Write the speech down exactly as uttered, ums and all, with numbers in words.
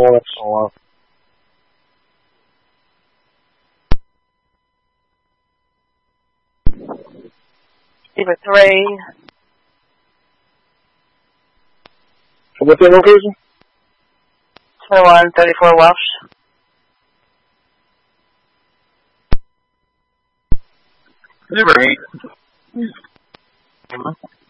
one X on. Fever three. So what's that location? twenty-one thirty-four Welsh. Fever eight.